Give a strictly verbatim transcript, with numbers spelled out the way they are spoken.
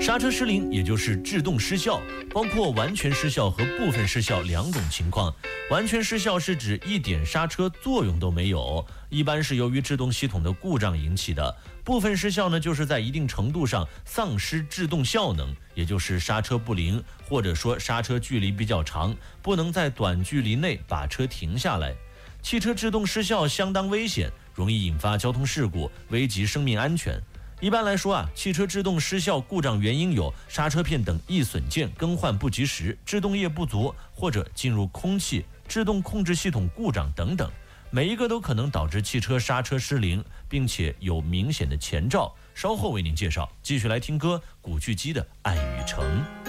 刹车失灵也就是制动失效，包括完全失效和部分失效两种情况。完全失效是指一点刹车作用都没有，一般是由于制动系统的故障引起的。部分失效呢，就是在一定程度上丧失制动效能，也就是刹车不灵，或者说刹车距离比较长，不能在短距离内把车停下来。汽车制动失效相当危险，容易引发交通事故，危及生命安全。一般来说啊，汽车制动失效故障原因有刹车片等易损件更换不及时、制动液不足，或者进入空气、制动控制系统故障等等，每一个都可能导致汽车刹车失灵，并且有明显的前兆。稍后为您介绍，继续来听歌，古巨基的《爱与诚》。